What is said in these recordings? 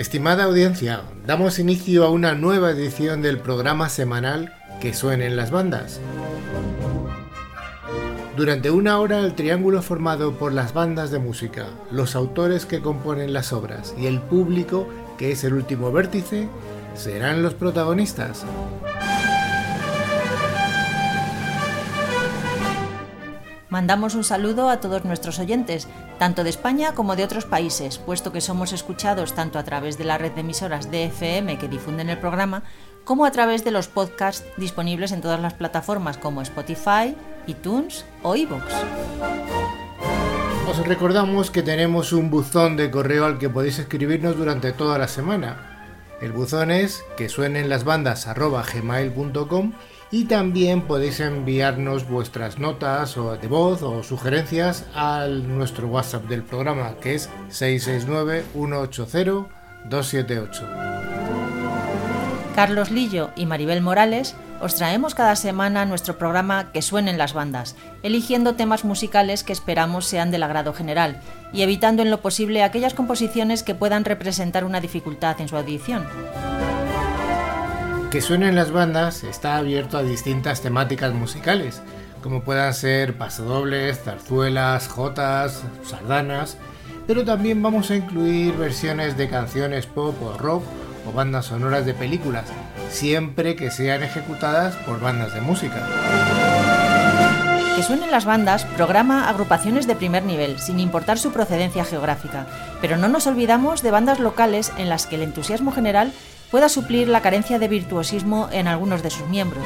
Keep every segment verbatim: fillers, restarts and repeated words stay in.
Estimada audiencia, damos inicio a una nueva edición del programa semanal Que suenen las bandas. Durante una hora el triángulo formado por las bandas de música, los autores que componen las obras y el público, que es el último vértice, serán los protagonistas. Mandamos un saludo a todos nuestros oyentes, tanto de España como de otros países, puesto que somos escuchados tanto a través de la red de emisoras de F M que difunden el programa, como a través de los podcasts disponibles en todas las plataformas como Spotify, iTunes o iVoox. Os recordamos que tenemos un buzón de correo al que podéis escribirnos durante toda la semana. El buzón es que suenen las bandas arroba gmail punto com y también podéis enviarnos vuestras notas o de voz o sugerencias a nuestro WhatsApp del programa, que es seis seis nueve, uno ocho cero, dos siete ocho. Carlos Lillo y Maribel Morales os traemos cada semana nuestro programa Que suenen las bandas, eligiendo temas musicales que esperamos sean del agrado general y evitando en lo posible aquellas composiciones que puedan representar una dificultad en su audición. Que suenen las bandas está abierto a distintas temáticas musicales, como puedan ser pasodobles, zarzuelas, jotas, sardanas, pero también vamos a incluir versiones de canciones pop o rock o bandas sonoras de películas, siempre que sean ejecutadas por bandas de música. Que suenen las bandas programa agrupaciones de primer nivel, sin importar su procedencia geográfica, pero no nos olvidamos de bandas locales en las que el entusiasmo general pueda suplir la carencia de virtuosismo en algunos de sus miembros.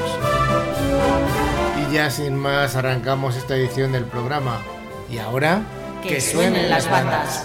Y ya sin más arrancamos esta edición del programa. Y ahora, que, que suenen las bandas.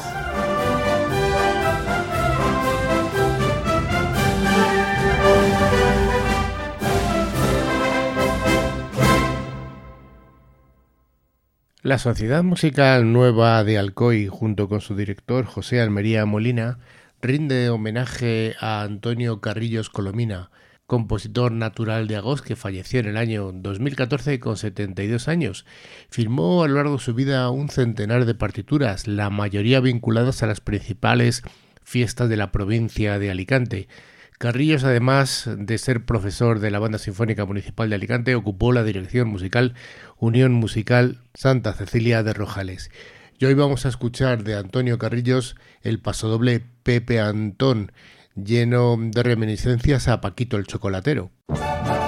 La Sociedad Musical Nueva de Alcoy, junto con su director José Almería Molina, rinde homenaje a Antonio Carrillos Colomina, compositor natural de Agós que falleció en el año dos mil catorce con setenta y dos años. Firmó a lo largo de su vida un centenar de partituras, la mayoría vinculadas a las principales fiestas de la provincia de Alicante. Carrillos, además de ser profesor de la Banda Sinfónica Municipal de Alicante, ocupó la dirección musical Unión Musical Santa Cecilia de Rojales. Y hoy vamos a escuchar de Antonio Carrillos el pasodoble Pepe Antón, lleno de reminiscencias a Paquito el Chocolatero.